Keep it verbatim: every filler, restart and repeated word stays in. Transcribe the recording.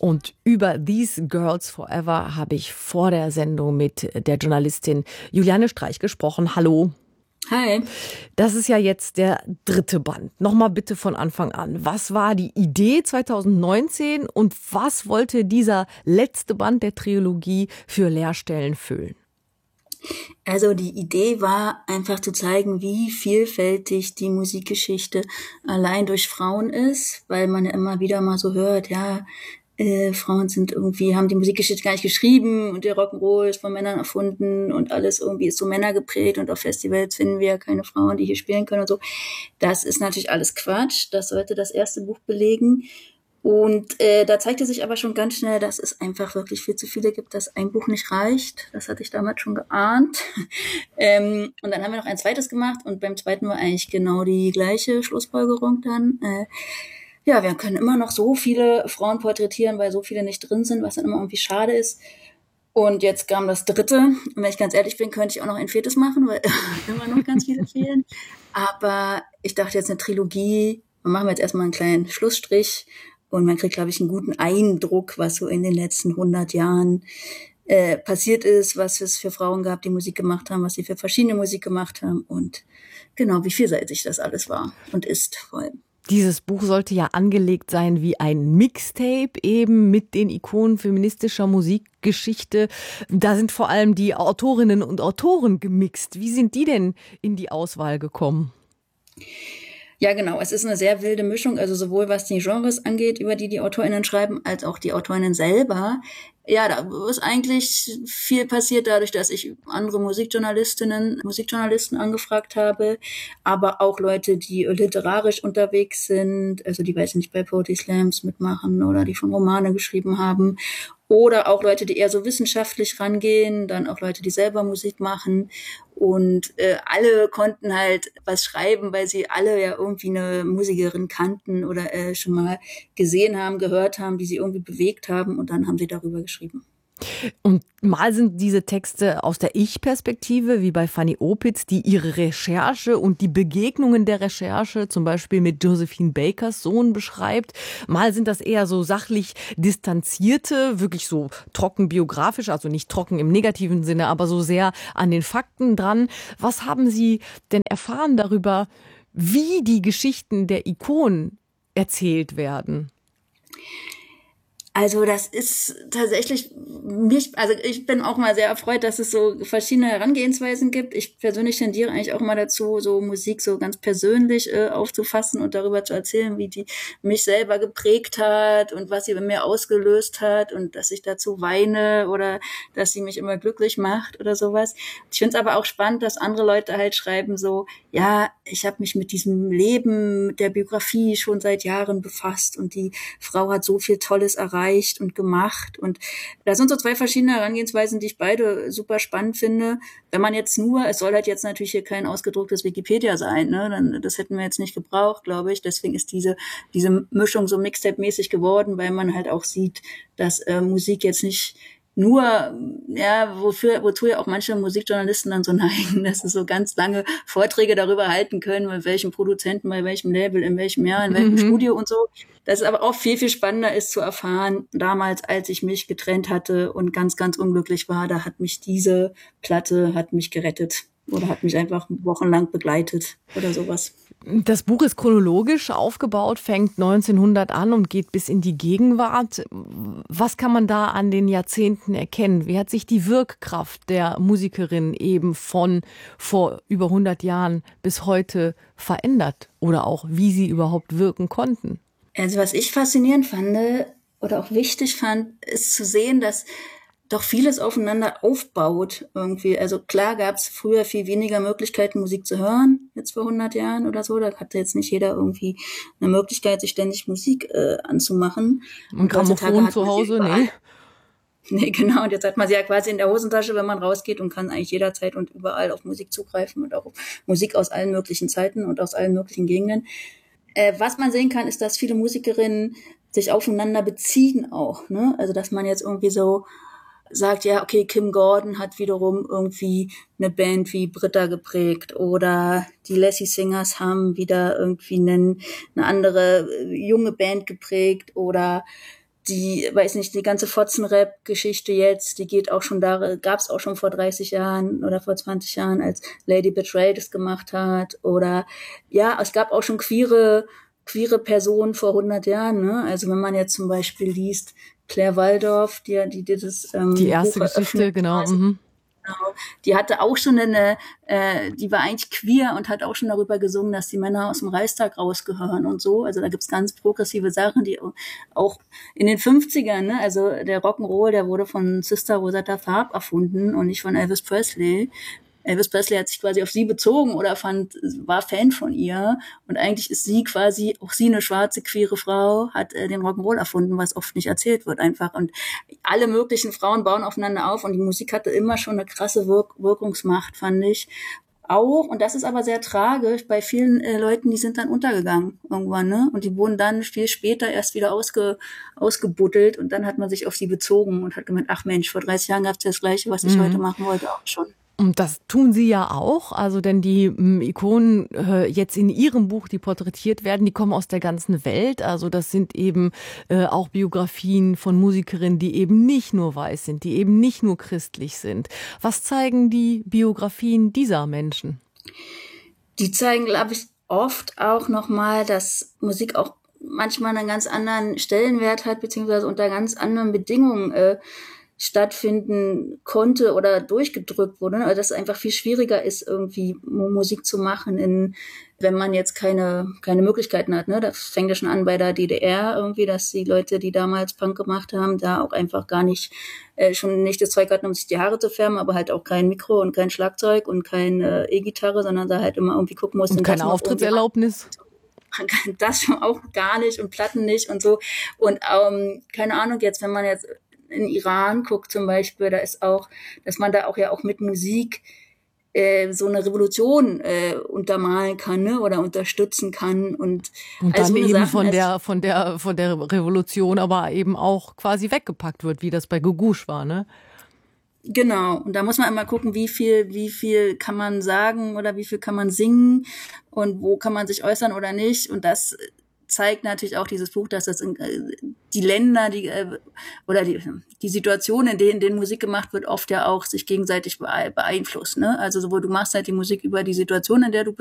Und über These Girls Forever habe ich vor der Sendung mit der Journalistin Juliane Streich gesprochen. Hallo. Hi. Das ist ja jetzt der dritte Band. Nochmal bitte von Anfang an. Was war die Idee zwanzig neunzehn und was wollte dieser letzte Band der Trilogie für Leerstellen füllen? Also die Idee war einfach zu zeigen, wie vielfältig die Musikgeschichte allein durch Frauen ist, weil man ja immer wieder mal so hört, ja, Äh, Frauen sind irgendwie, haben die Musikgeschichte gar nicht geschrieben und der Rock'n'Roll ist von Männern erfunden und alles irgendwie ist so Männer geprägt und auf Festivals finden wir ja keine Frauen, die hier spielen können und so. Das ist natürlich alles Quatsch. Das sollte das erste Buch belegen. Und äh, da zeigte sich aber schon ganz schnell, dass es einfach wirklich viel zu viele gibt, dass ein Buch nicht reicht. Das hatte ich damals schon geahnt. ähm, und dann haben wir noch ein zweites gemacht und beim zweiten war eigentlich genau die gleiche Schlussfolgerung dann. Äh, Ja, wir können immer noch so viele Frauen porträtieren, weil so viele nicht drin sind, was dann immer irgendwie schade ist. Und jetzt kam das dritte. Und wenn ich ganz ehrlich bin, könnte ich auch noch ein viertes machen, weil immer noch ganz viele fehlen. Aber ich dachte jetzt eine Trilogie, wir machen jetzt erstmal einen kleinen Schlussstrich und man kriegt, glaube ich, einen guten Eindruck, was so in den letzten hundert Jahren äh, passiert ist, was es für Frauen gab, die Musik gemacht haben, was sie für verschiedene Musik gemacht haben und genau, wie vielseitig das alles war und ist vor allem. Dieses Buch sollte ja angelegt sein wie ein Mixtape eben mit den Ikonen feministischer Musikgeschichte. Da sind vor allem die Autorinnen und Autoren gemixt. Wie sind die denn in die Auswahl gekommen? Ja, genau. Es ist eine sehr wilde Mischung, also sowohl was die Genres angeht, über die die AutorInnen schreiben, als auch die AutorInnen selber. Ja, da ist eigentlich viel passiert dadurch, dass ich andere Musikjournalistinnen, Musikjournalisten angefragt habe, aber auch Leute, die literarisch unterwegs sind, also die, weiß ich nicht, bei Poetry Slams mitmachen oder die schon Romane geschrieben haben. Oder auch Leute, die eher so wissenschaftlich rangehen, dann auch Leute, die selber Musik machen. Und äh, alle konnten halt was schreiben, weil sie alle ja irgendwie eine Musikerin kannten oder äh, schon mal gesehen haben, gehört haben, die sie irgendwie bewegt haben. Und dann haben sie darüber geschrieben. Und mal sind diese Texte aus der Ich-Perspektive, wie bei Fanny Opitz, die ihre Recherche und die Begegnungen der Recherche, zum Beispiel mit Josephine Bakers Sohn, beschreibt. Mal sind das eher so sachlich distanzierte, wirklich so trocken biografisch, also nicht trocken im negativen Sinne, aber so sehr an den Fakten dran. Was haben Sie denn erfahren darüber, wie die Geschichten der Ikonen erzählt werden? Also das ist tatsächlich mich, also ich bin auch mal sehr erfreut, dass es so verschiedene Herangehensweisen gibt. Ich persönlich tendiere eigentlich auch mal dazu, so Musik so ganz persönlich äh, aufzufassen und darüber zu erzählen, wie die mich selber geprägt hat und was sie bei mir ausgelöst hat und dass ich dazu weine oder dass sie mich immer glücklich macht oder sowas. Ich finde es aber auch spannend, dass andere Leute halt schreiben so, ja, ich habe mich mit diesem Leben, mit der Biografie schon seit Jahren befasst und die Frau hat so viel Tolles erreicht und gemacht. Und da sind so zwei verschiedene Herangehensweisen, die ich beide super spannend finde. Wenn man jetzt nur, es soll halt jetzt natürlich hier kein ausgedrucktes Wikipedia sein, ne? Dann, das hätten wir jetzt nicht gebraucht, glaube ich. Deswegen ist diese, diese Mischung so Mixtape-mäßig geworden, weil man halt auch sieht, dass äh, Musik jetzt nicht nur, ja, wofür, wozu ja auch manche Musikjournalisten dann so neigen, dass sie so ganz lange Vorträge darüber halten können, mit welchem Produzenten, bei welchem Label, in welchem Jahr, in welchem mhm. Studio und so. Dass es aber auch viel, viel spannender ist zu erfahren, damals, als ich mich getrennt hatte und ganz, ganz unglücklich war, da hat mich diese Platte, hat mich gerettet oder hat mich einfach wochenlang begleitet oder sowas. Das Buch ist chronologisch aufgebaut, fängt neunzehnhundert an und geht bis in die Gegenwart. Was kann man da an den Jahrzehnten erkennen? Wie hat sich die Wirkkraft der Musikerin eben von vor über hundert Jahren bis heute verändert? Oder auch, wie sie überhaupt wirken konnten? Also was ich faszinierend fand oder auch wichtig fand, ist zu sehen, dass doch vieles aufeinander aufbaut irgendwie. Also klar gab es früher viel weniger Möglichkeiten, Musik zu hören, jetzt vor hundert Jahren oder so. Da hatte jetzt nicht jeder irgendwie eine Möglichkeit, sich ständig Musik äh, anzumachen. Und Grammophon zu Hause, nee? Nee, genau. Und jetzt hat man sie ja quasi in der Hosentasche, wenn man rausgeht und kann eigentlich jederzeit und überall auf Musik zugreifen und auch auf Musik aus allen möglichen Zeiten und aus allen möglichen Gegenden. Äh, was man sehen kann, ist, dass viele Musikerinnen sich aufeinander beziehen auch, ne? Also dass man jetzt irgendwie so sagt, ja, okay, Kim Gordon hat wiederum irgendwie eine Band wie Britta geprägt oder die Lassie Singers haben wieder irgendwie einen, eine andere junge Band geprägt oder die, weiß nicht, die ganze Fotzenrap-Geschichte jetzt, die geht auch schon da, gab's auch schon vor dreißig Jahren oder vor zwanzig Jahren, als Lady Betray das gemacht hat. Oder ja, es gab auch schon queere, queere Personen vor hundert Jahren. Ne? Also wenn man jetzt zum Beispiel liest, Claire Waldorf, die, die, die das ähm, Die erste Buch Geschichte, genau. Also, Mhm. Genau. Die hatte auch schon eine, äh, die war eigentlich queer und hat auch schon darüber gesungen, dass die Männer aus dem Reichstag rausgehören und so. Also da gibt's ganz progressive Sachen, die auch in den fünfzigern, ne, also der Rock'n'Roll, der wurde von Sister Rosetta Tharpe erfunden und nicht von Elvis Presley. Elvis Presley hat sich quasi auf sie bezogen oder fand, war Fan von ihr. Und eigentlich ist sie quasi, auch sie eine schwarze, queere Frau, hat äh, den Rock'n'Roll erfunden, was oft nicht erzählt wird einfach. Und alle möglichen Frauen bauen aufeinander auf und die Musik hatte immer schon eine krasse Wirk- Wirkungsmacht, fand ich. Auch, und das ist aber sehr tragisch, bei vielen äh, Leuten, die sind dann untergegangen irgendwann, ne? Und die wurden dann viel später erst wieder ausge, ausgebuddelt und dann hat man sich auf sie bezogen und hat gemeint, ach Mensch, vor dreißig Jahren gab es ja das Gleiche, was ich mhm. heute machen wollte, auch schon. Und das tun Sie ja auch, also denn die m, Ikonen äh, jetzt in Ihrem Buch, die porträtiert werden, die kommen aus der ganzen Welt. Also das sind eben äh, auch Biografien von Musikerinnen, die eben nicht nur weiß sind, die eben nicht nur christlich sind. Was zeigen die Biografien dieser Menschen? Die zeigen, glaube ich, oft auch nochmal, dass Musik auch manchmal einen ganz anderen Stellenwert hat, beziehungsweise unter ganz anderen Bedingungen äh, stattfinden konnte oder durchgedrückt wurde. Also dass es einfach viel schwieriger ist, irgendwie Musik zu machen, in, wenn man jetzt keine keine Möglichkeiten hat. Ne? Das fängt ja schon an bei der D D R irgendwie, dass die Leute, die damals Punk gemacht haben, da auch einfach gar nicht, äh, schon nicht das Zeug hatten, um sich die Haare zu färben, aber halt auch kein Mikro und kein Schlagzeug und keine E-Gitarre, sondern da halt immer irgendwie gucken mussten. Und keine Auftrittserlaubnis. Das schon auch gar nicht und Platten nicht und so. Und ähm, keine Ahnung, jetzt, wenn man jetzt in Iran guckt zum Beispiel, da ist auch, dass man da auch ja auch mit Musik äh, so eine Revolution äh, untermalen kann, ne, oder unterstützen kann und und dann eben Sachen, von der von der von der Revolution aber eben auch quasi weggepackt wird, wie das bei Gugush war, ne? Genau, und da muss man immer gucken, wie viel wie viel kann man sagen oder wie viel kann man singen und wo kann man sich äußern oder nicht, und das zeigt natürlich auch dieses Buch, dass das in, äh, die Länder, die äh, oder die, die Situationen, in denen, in denen Musik gemacht wird, oft ja auch sich gegenseitig beeinflussen. Ne? Also sowohl du machst halt die Musik über die Situation, in der du